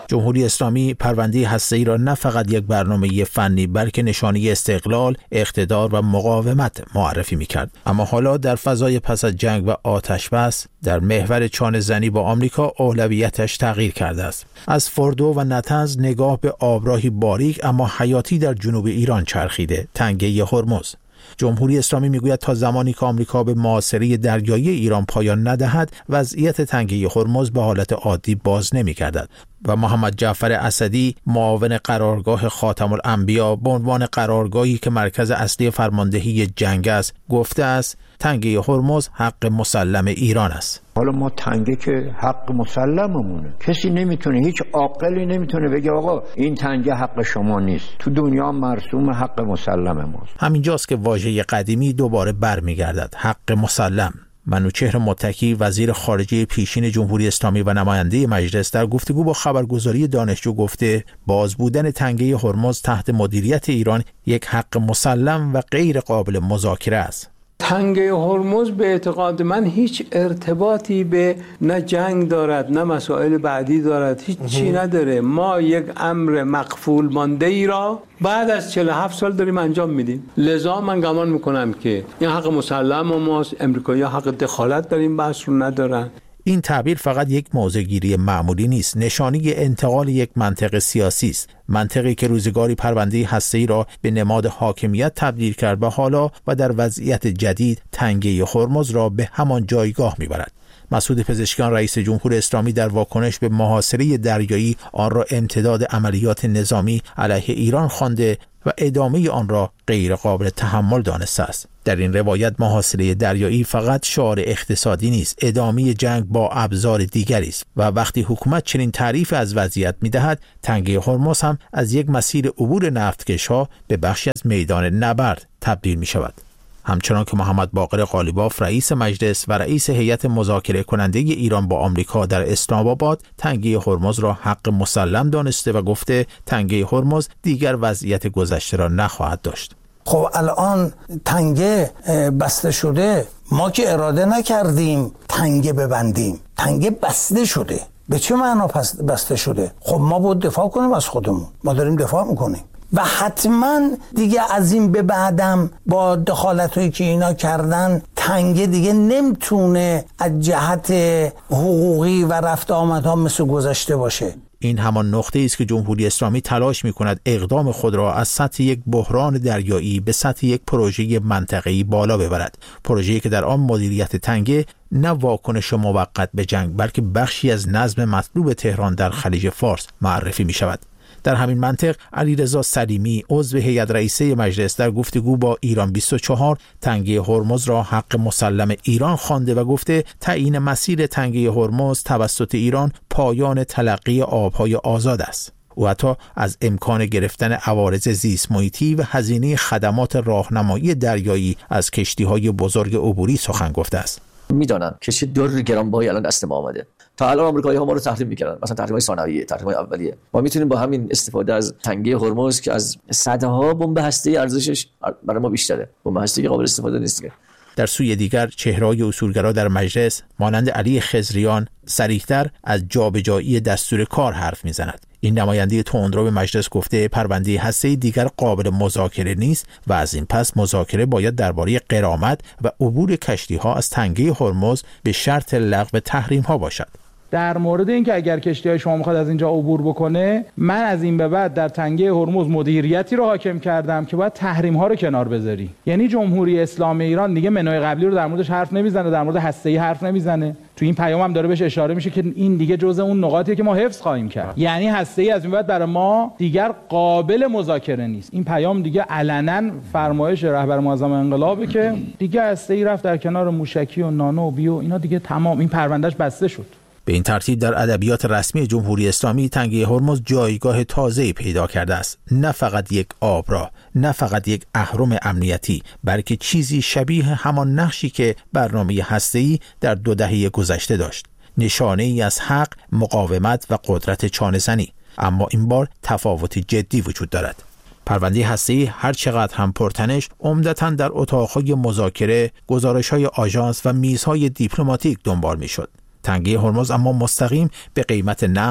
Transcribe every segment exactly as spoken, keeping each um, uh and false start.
جمهوری اسلامی پرونده هسته‌ای را نه فقط یک برنامه فنی بلکه نشانه استقلال، اقتدار و مقاومت معرفی می‌کرد. اما حالا در فضای پس از جنگ و آتش بس در محور چانه زنی با آمریکا اولویتش تغییر کرده است. از فردو و نطنز نگاه به آبراهی باریک اما حیاتی در جنوب ایران چرخیده، تنگه هرمز. جمهوری اسلامی میگوید تا زمانی که آمریکا به محاصره دریایی ایران پایان ندهد وضعیت تنگه هرمز به حالت عادی باز نمی‌گردد. و محمد جعفر اسدی معاون قرارگاه خاتم الانبیا به عنوان قرارگاهی که مرکز اصلی فرماندهی جنگ است گفته است تنگه هرمز حق مسلم ایران است. حالا ما تنگه که حق مسلممونه، کسی نمیتونه، هیچ عاقلی نمیتونه بگه آقا این تنگه حق شما نیست. تو دنیا مرسوم حق مسلم ماست. همینجاست که واژه قدیمی دوباره برمیگردد، حق مسلم. منوچهر متکی وزیر خارجه پیشین جمهوری اسلامی و نماینده مجلس در گفتگو با خبرگزاری دانشجو گفته باز بودن تنگه هرمز تحت مدیریت ایران یک حق مسلم و غیر قابل مذاکره است. تنگه هرمز به اعتقاد من هیچ ارتباطی به نه جنگ دارد نه مسائل بعدی دارد، هیچ چی نداره. ما یک امر مقفول مانده ای را بعد از چهل و هفت سال داریم انجام میدیم. لذا من گمان میکنم که این حق مسلم ماست. امریکایی‌ها حق دخالت در این بحث رو ندارن. این تعبیر فقط یک موضع‌گیری معمولی نیست، نشانی انتقال یک منطق سیاسی است، منطقی که روزگاری پرونده هسته‌ای را به نماد حاکمیت تبدیل کرد و حالا و در وضعیت جدید تنگه هرمز را به همان جایگاه میبرد. مسعود پزشکیان رئیس جمهور اسلامی در واکنش به محاصره دریایی آن را امتداد عملیات نظامی علیه ایران خوانده و ادامه آن را غیر قابل تحمل دانسته است. در این روایت محاصره دریایی فقط شعار اقتصادی نیست، ادامه جنگ با ابزار دیگری است و وقتی حکومت چنین تعریف از وضعیت می‌دهد، تنگه هرمز هم از یک مسیر عبور نفتکش‌ها به بخشی از میدان نبرد تبدیل می‌شود. همچنان که محمد باقر قالیباف رئیس مجلس و رئیس هیئت مذاکره کننده ایران با آمریکا در اسلام آباد تنگه هرمز را حق مسلم دانسته و گفته تنگه هرمز دیگر وضعیت گذشته را نخواهد داشت. خب الان تنگه بسته شده، ما که اراده نکردیم تنگه ببندیم، تنگه بسته شده. به چه معنا پس بسته شده؟ خب ما باید دفاع کنیم از خودمون، ما داریم دفاع میکنیم و حتما دیگه از این به بعدم با دخالتایی که اینا کردن تنگه دیگه نمیتونه از جهت حقوقی و رفت آمدها مثل گذشته باشه. این همان نقطه است که جمهوری اسلامی تلاش می‌کند اقدام خود را از سطح یک بحران دریایی به سطح یک پروژه منطقه‌ای بالا ببرد. پروژه‌ای که در آن مدیریت تنگه نه واکنش موقت به جنگ بلکه بخشی از نظم مطلوب تهران در خلیج فارس معرفی می‌شود. در همین منطق علیرضا سلیمی عضو هیئت رئیسه مجلس در گفتگو با ایران بیست و چهار تنگه هرمز را حق مسلم ایران خوانده و گفته تعیین مسیر تنگه هرمز توسط ایران پایان تلقی آبهای آزاد است. او حتی از امکان گرفتن عوارض زیست محیطی و هزینه خدمات راهنمایی دریایی از کشتی‌های بزرگ عبوری سخن گفته است. میدانن که چه دور گرانبهایی الان دست ما آمده. تا الان آمریکایی‌ها ما رو تحریم می‌کردن، مثلا تحریم‌های ثانویه، تحریم‌های اولیه. ما میتونیم با همین استفاده از تنگه هرمز که از صدها بمب هسته‌ای ارزشش برای ما بیشتره، بمب هسته‌ای قابل استفاده نیست که. در سوی دیگر چهره‌های اصولگرا در مجلس مانند علی خضریان صریح‌تر از جابجایی دستور کار حرف می‌زند. این نماینده تندرو به مجلس گفته پرونده هسته‌ای دیگر قابل مذاکره نیست و از این پس مذاکره باید درباره غرامت و عبور کشتی‌ها از تنگه هرمز به شرط لغو تحریم‌ها باشد. در مورد اینکه اگر کشتی‌های شما می‌خواد از اینجا عبور بکنه، من از این به بعد در تنگه هرمز مدیریتی رو حاکم کردم که باید تحریم‌ها رو کنار بذاری. یعنی جمهوری اسلامی ایران دیگه منوی قبلی رو در موردش حرف نمیزنه، در مورد هسته‌ای حرف نمیزنه. تو این پیام هم داره بهش اشاره میشه که این دیگه جزء اون نقاطیه که ما حفظ خواهیم کرد. یعنی هسته‌ای از این بعد برای ما دیگر قابل مذاکره نیست. این پیام دیگه علنا فرمایش رهبر معظم انقلابه که دیگه هسته‌ای رفت در کنار موشکی و نانو و بیو، اینا دیگه تمام، این پروندهش بسته شد. به این ترتیب در ادبیات رسمی جمهوری اسلامی تنگه هرمز جایگاه تازه‌ای پیدا کرده است. نه فقط یک آبراه، نه فقط یک اهرم امنیتی، بلکه چیزی شبیه همان نقشی که برنامه هسته‌ای در دو دهه گذشته داشت. نشانه ای از حق، مقاومت و قدرت چانه‌زنی. اما این بار تفاوتی جدی وجود دارد. پرونده هسته‌ای هر چقدر هم پرتنش، عمدتاً در اتاق‌های مذاکره، گزارش‌های آژانس و میزهای دیپلماتیک دنبال می‌شد. تنگه هرمز اما مستقیم به قیمت نفت،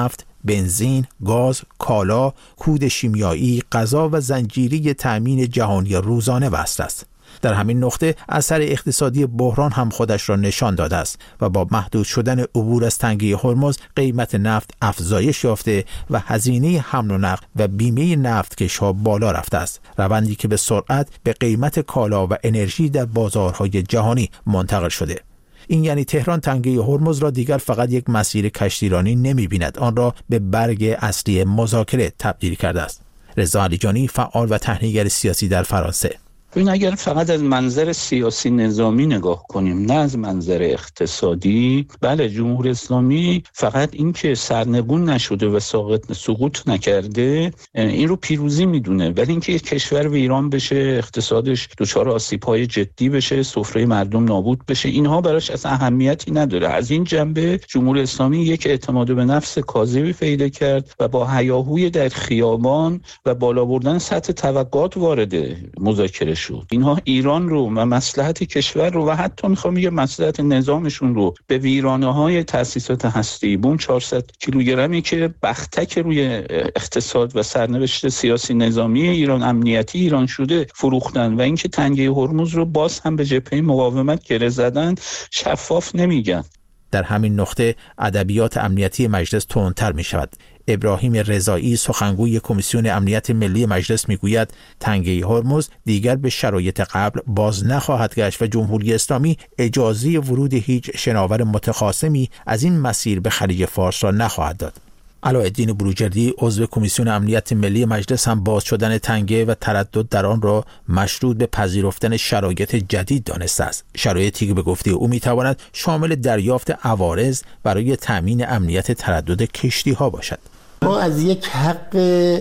بنزین، گاز، کالا، کود شیمیایی، غذا و زنجیره تأمین جهانی روزانه وصل است. در همین نقطه اثر اقتصادی بحران هم خودش را نشان داده است و با محدود شدن عبور از تنگه هرمز قیمت نفت افزایش یافته و هزینه حمل و نقل و بیمه نفتکش‌ها بالا رفته است، روندی که به سرعت به قیمت کالا و انرژی در بازارهای جهانی منتقل شده. این یعنی تهران تنگه هرمز را دیگر فقط یک مسیر کشتیرانی نمی‌بیند، آن را به برگ اصلی مذاکره تبدیل کرده است. رضا علیجانی، فعال و تحلیلگر سیاسی در فرانسه: ببین، اگر فقط از منظر سیاسی نظامی نگاه کنیم نه از منظر اقتصادی، بله جمهوری اسلامی فقط این که سرنگون نشده و ساقط سقوط نکرده این رو پیروزی میدونه، ولی اینکه یک کشور ویران بشه، اقتصادش دچار آسیب‌های جدی بشه، سفره مردم نابود بشه، اینها براش اصلا اهمیتی نداره. از این جنبه جمهوری اسلامی یک اعتماد به نفس کاذبی پیدا کرد و با هیاهوی در خیابان و بالا بردن سطح توقعات وارد مذاکره شد. اینها ایران رو و مصلحت کشور رو و حتی میخوام بگم مصلحت نظامشون رو به ویرانه‌های تأسیسات هسته‌ای، بوم چهارصد کیلوگرمی که بختک روی اقتصاد و سرنوشت سیاسی نظامی ایران، امنیتی ایران شده فروختن و اینکه تنگه هرمز رو باز هم به جبهه مقاومت گره زدن شفاف نمیگن. در همین نقطه ادبیات امنیتی مجلس تندتر می شود. ابراهیم رضایی، سخنگوی کمیسیون امنیت ملی مجلس، میگوید تنگه هرمز دیگر به شرایط قبل باز نخواهد گشت و جمهوری اسلامی اجازه ورود هیچ شناور متخاصمی از این مسیر به خلیج فارس را نخواهد داد. علاءالدین بروجردی، عضو کمیسیون امنیت ملی مجلس، هم باز شدن تنگه و تردد در آن را مشروط به پذیرفتن شرایط جدید دانسته است، شرایطی که به گفته او میتواند شامل دریافت عوارض برای تأمین امنیت تردد کشتی‌ها باشد. ما از یک حق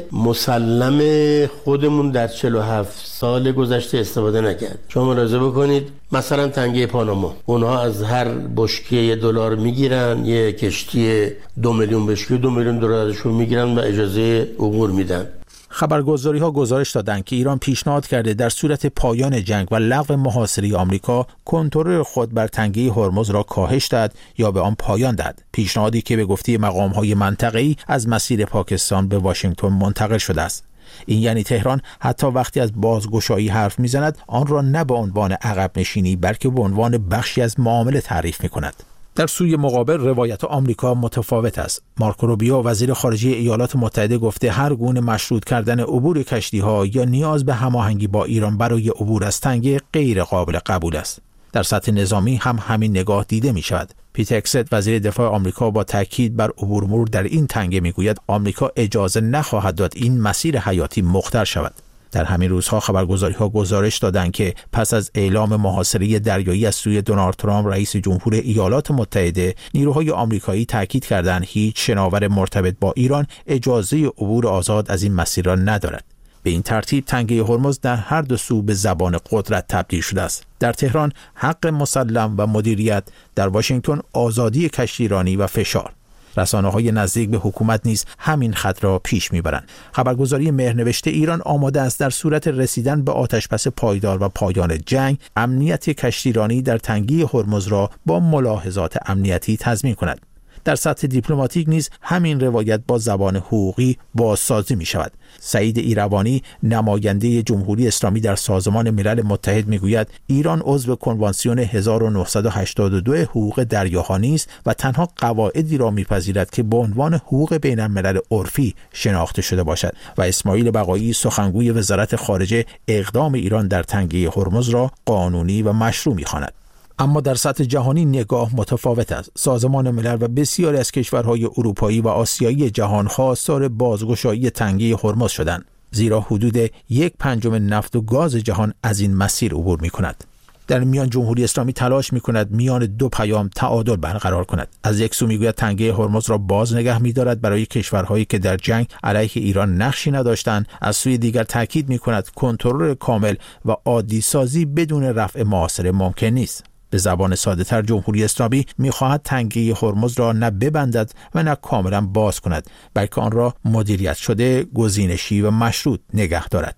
مسلم خودمون در چهل و هفت سال گذشته استفاده نکرد. شما ملاحظه بکنید مثلا تنگه پاناما، اونها از هر بشکه یه دلار میگیرن، یه کشتی دو میلیون بشکه دو میلیون دلار ازشون میگیرن و اجازه عبور میدن. خبرگزاری ها گزارش دادند که ایران پیشنهاد کرده در صورت پایان جنگ و لغو محاصره آمریکا کنترل خود بر تنگه هرمز را کاهش دهد یا به آن پایان دهد، پیشنهادی که به گفته مقام های منطقه‌ای از مسیر پاکستان به واشنگتن منتقل شده است. این یعنی تهران حتی وقتی از بازگشایی حرف میزند آن را نه به عنوان عقب نشینی بلکه به عنوان بخشی از معامله تعریف میکند. در سوی مقابل روایت آمریکا متفاوت است. مارکو روبیو، وزیر خارجه ایالات متحده، گفته هر گونه مشروط کردن عبور کشتی‌ها یا نیاز به هماهنگی با ایران برای عبور از تنگه غیر قابل قبول است. در سطح نظامی هم همین نگاه دیده می شود. پیت هگست، وزیر دفاع آمریکا، با تاکید بر عبور مرور در این تنگه میگوید آمریکا اجازه نخواهد داد این مسیر حیاتی مختل شود. در همین روزها خبرگزاری‌ها گزارش دادند که پس از اعلام محاصره دریایی از سوی دونالد ترامپ رئیس جمهور ایالات متحده، نیروهای آمریکایی تاکید کردند هیچ شناور مرتبط با ایران اجازه عبور آزاد از این مسیر را ندارد. به این ترتیب تنگه هرمز در هر دو سو به زبان قدرت تبدیل شده است. در تهران حق مسلم و مدیریت، در واشنگتن آزادی کشتیرانی و فشار. رسانه‌های نزدیک به حکومت نیز همین خط را پیش می‌برند. خبرگزاری مهرنوشت ایران آماده است در صورت رسیدن به آتش‌بس پایدار و پایان جنگ، امنیت کشتیرانی در تنگه هرمز را با ملاحظات امنیتی تضمین کند. در سطح دیپلماتیک نیز همین روایت با زبان حقوقی بازسازی می شود. سعید ایروانی، نماینده جمهوری اسلامی در سازمان ملل متحد، میگوید ایران عضو کنوانسیون هزار و نهصد و هشتاد و دو حقوق دریاها نیست و تنها قواعدی را میپذیرد که به عنوان حقوق بین الملل عرفی شناخته شده باشد. و اسماعیل بقایی، سخنگوی وزارت خارجه، اقدام ایران در تنگه هرمز را قانونی و مشروع می‌خواند. اما در سطح جهانی نگاه متفاوت است. سازمان ملل و بسیاری از کشورهای اروپایی و آسیایی جهان خواستار بازگشایی تنگه هرمز شدند، زیرا حدود یک پنجم نفت و گاز جهان از این مسیر عبور می کند. در میان جمهوری اسلامی تلاش می کند میان دو پیام تعادل برقرار کند. از یک سو می گوید تنگه هرمز را باز نگه می دارد برای کشورهایی که در جنگ علیه ایران نقشی نداشتند، از سوی دیگر تاکید می کند کنترل کامل و عادی سازی بدون رفع محاصره ممکن نیست. به زبان ساده تر جمهوری اسلامی می‌خواهد تنگه هرمز را نه ببندد و نه کاملا باز کند، بلکه آن را مدیریت شده، گزینشی و مشروط نگه دارد.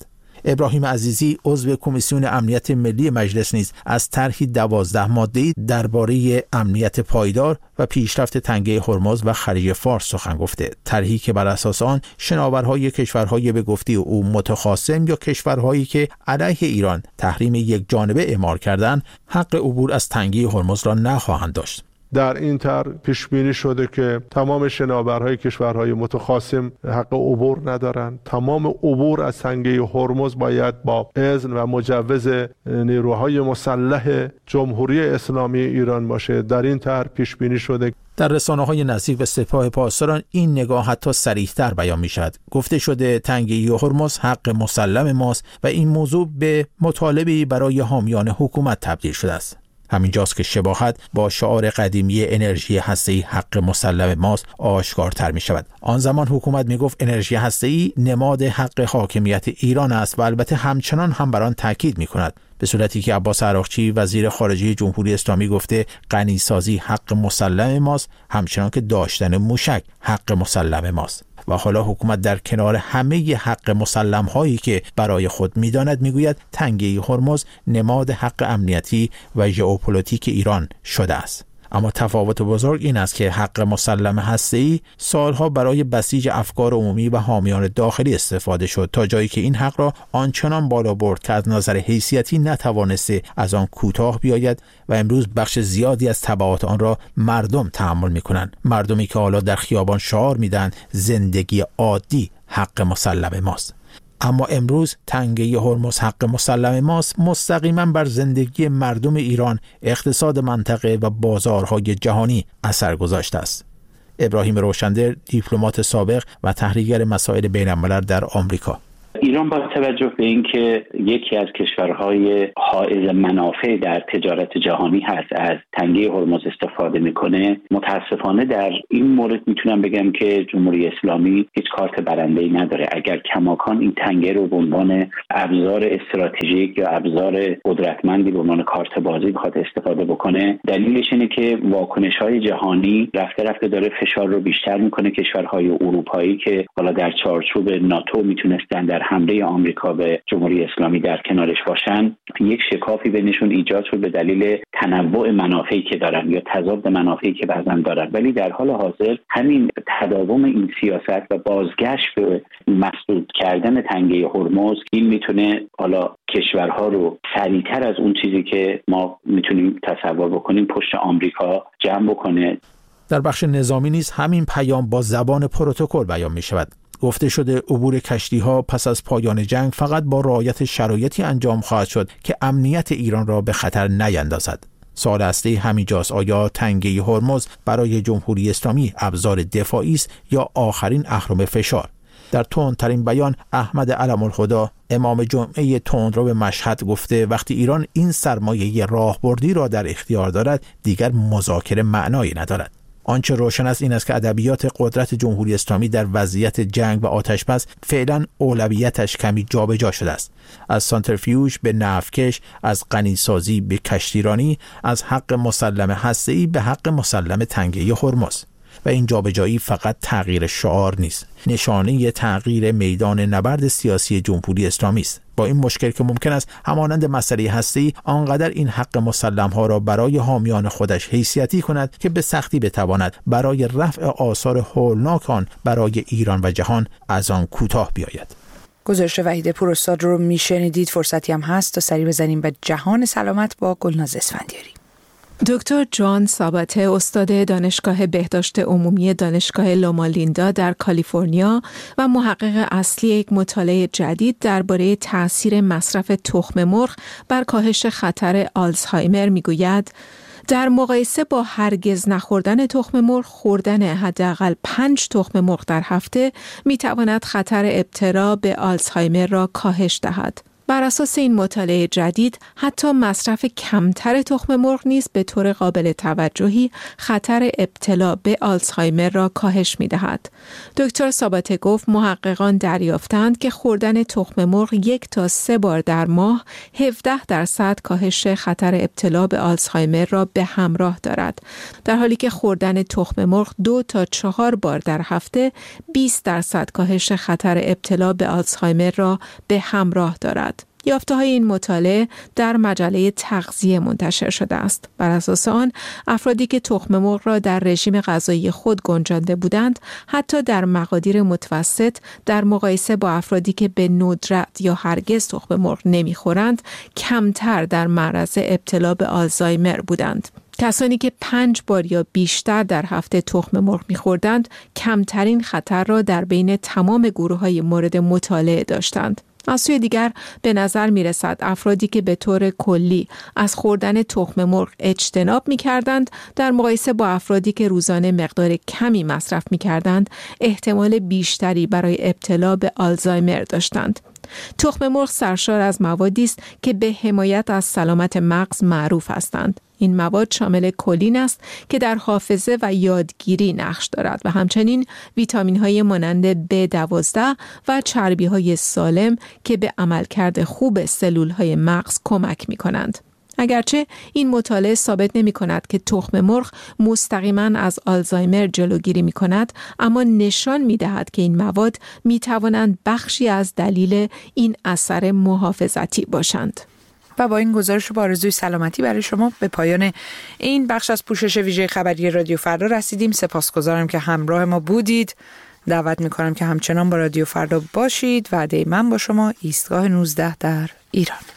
ابراهیم عزیزی عضو کمیسیون امنیت ملی مجلس نیز از طرحی دوازده ماده‌ای درباره امنیت پایدار و پیشرفت تنگه هرمز و خلیج فارس سخن گفته. طرحی که بر اساس آن شناورهای کشورهای به گفته او متخاصم یا کشورهایی که علیه ایران تحریم یک جانبه اعمال کردند حق عبور از تنگه هرمز را نخواهند داشت. در این طرح پیش بینی شده که تمام شناورهای کشورهای متخاصم حق عبور ندارند. تمام عبور از تنگه هرمز باید با اذن و مجوز نیروهای مسلح جمهوری اسلامی ایران باشه. در این طرح پیش بینی شده. در رسانه‌های نزدیک به سپاه پاسداران این نگاه حتی صریح‌تر بیان می‌شود. گفته شده تنگه هرمز حق مسلم ماست و این موضوع به مطالبه‌ای برای حامیان حکومت تبدیل شده است. همینجاست که شباهت با شعار قدیمی انرژی هسته‌ای حق مسلم ماست آشکارتر می شود. آن زمان حکومت می گفت انرژی هسته‌ای نماد حق حاکمیت ایران است و البته همچنان هم بر آن تاکید می کند، به صورتی که عباس عراقچی وزیر خارجه جمهوری اسلامی گفته غنیسازی حق مسلم ماست، همچنان که داشتن موشک حق مسلم ماست. و حالا حکومت در کنار همه حق مسلم هایی که برای خود میداند میگوید تنگه هرمز نماد حق امنیتی و ژئوپلیتیک ایران شده است. اما تفاوت بزرگ این است که حق مسلم هسته‌ای سالها برای بسیج افکار عمومی و حامیان داخلی استفاده شد، تا جایی که این حق را آنچنان بالا برد که از نظر حیثیتی نتوانسته از آن کوتاه بیاید و امروز بخش زیادی از تبعات آن را مردم تحمل می‌کنند. مردمی که حالا در خیابان شعار میدن زندگی عادی حق مسلم ماست. اما امروز تنگه هرمز حق مسلم ماست مستقیما بر زندگی مردم ایران، اقتصاد منطقه و بازارهای جهانی اثر گذاشته است. ابراهیم روشندر، دیپلمات سابق و تحلیلگر مسائل بین الملل در آمریکا: ایران با توجه به اینکه یکی از کشورهای حائز منافع در تجارت جهانی هست از تنگه هرمز استفاده میکنه، متاسفانه در این مورد میتونم بگم که جمهوری اسلامی هیچ کارت برنده‌ای نداره. اگر کماکان این تنگه رو به عنوان ابزار استراتژیک یا ابزار قدرتمندی به عنوان کارت بازی بخواد استفاده بکنه، دلیلش اینه که واکنش‌های جهانی رفته رفته داره فشار رو بیشتر میکنه. کشورهای اروپایی که حالا در چارچوب ناتو میتونستن در حمله آمریکا به جمهوری اسلامی در کنارش باشن، یک شکافی بینشون ایجاد شد به دلیل تنوع منافعی که دارن یا تضاد منافعی که بعضن دارن. ولی در حال حاضر همین تداوم این سیاست و بازگشت به مسدود کردن تنگه هرمز، این میتونه حالا کشورها رو سریعتر از اون چیزی که ما میتونیم تصور بکنیم پشت آمریکا جمع بکنه. در بخش نظامی نیز همین پیام با زبان پروتکل بیان می شود. گفته شده عبور کشتی‌ها پس از پایان جنگ فقط با رعایت شرایطی انجام خواهد شد که امنیت ایران را به خطر نیندازد. سوال اصلی همینجاست: آیا تنگه هرمز برای جمهوری اسلامی ابزار دفاعی است یا آخرین اهرم فشار؟ در تندترین بیان احمد علم الهدی، امام جمعه تندرو به مشهد، گفته وقتی ایران این سرمایه راهبردی را در اختیار دارد دیگر مذاکره معنایی ندارد. آنچه روشن است این است که ادبیات قدرت جمهوری اسلامی در وضعیت جنگ و آتش‌بس فعلا اولویتش کمی جابجا شده است. از سانترفیوژ به نفتکش، از غنیسازی به کشتیرانی، از حق مسلم هسته‌ای به حق مسلم تنگه هرمز. و این جابجایی فقط تغییر شعار نیست، نشانه تغییر میدان نبرد سیاسی جمهوری اسلامی است. با این مشکل که ممکن است همانند مسئله هسته‌ای آنقدر این حق مسلم ها را برای حامیان خودش حیثیتی کند که به سختی بتواند برای رفع آثار هولناک آن برای ایران و جهان از آن کوتاه بیاید. گزارش وحید پوراستاد رو میشنیدید. فرصتی هم هست تا سری بزنیم به جهان سلامت با گلناز اسفندیاری. دکتر جان ساباته، استاد دانشگاه بهداشت عمومی دانشگاه لوما لیندا در کالیفرنیا و محقق اصلی یک مطالعه جدید درباره تأثیر مصرف تخم مرغ بر کاهش خطر آلزایمر میگوید در مقایسه با هرگز نخوردن تخم مرغ، خوردن حداقل پنج تخم مرغ در هفته میتواند خطر ابتلا به آلزایمر را کاهش دهد. بر اساس این مطالعه جدید حتی مصرف کمتر تخم مرغ نیز به طور قابل توجهی خطر ابتلا به آلزایمر را کاهش می‌دهد. دکتر ساباته گفت محققان دریافتند که خوردن تخم مرغ یک تا سه بار در ماه هفده درصد کاهش خطر ابتلا به آلزایمر را به همراه دارد، در حالی که خوردن تخم مرغ دو تا چهار بار در هفته بیست درصد کاهش خطر ابتلا به آلزایمر را به همراه دارد. یافته‌های این مطالعه در مجله تغذیه منتشر شده است. بر اساس آن، افرادی که تخم مرغ را در رژیم غذایی خود گنجانده بودند، حتی در مقادیر متوسط در مقایسه با افرادی که به ندرت یا هرگز تخم مرغ نمی‌خورند، کمتر در معرض ابتلا به آلزایمر بودند. کسانی که پنج بار یا بیشتر در هفته تخم مرغ می‌خوردند، کمترین خطر را در بین تمام گروه‌های مورد مطالعه داشتند. از سوی دیگر به نظر می رسد افرادی که به طور کلی از خوردن تخم مرغ اجتناب می کردند در مقایسه با افرادی که روزانه مقدار کمی مصرف می کردند احتمال بیشتری برای ابتلا به آلزایمر داشتند. تخم مرغ سرشار از موادی است که به حمایت از سلامت مغز معروف هستند. این مواد شامل کلین است که در حافظه و یادگیری نقش دارد و همچنین ویتامین‌های مانند بی دوازده و چربی‌های سالم که به عملکرد خوب سلول‌های مغز کمک می‌کنند. اگرچه این مطالعه ثابت نمی کند که تخم مرغ مستقیما از آلزایمر جلوگیری می کند، اما نشان می دهد که این مواد می توانند بخشی از دلیل این اثر محافظتی باشند. و با این گزارش با آرزوی سلامتی برای شما به پایان این بخش از پوشش ویژه خبری رادیو فردا رسیدیم. سپاسگزارم که همراه ما بودید. دعوت می کنم که همچنان با رادیو فردا باشید. وعده من با شما ایستگاه نوزده در ایران.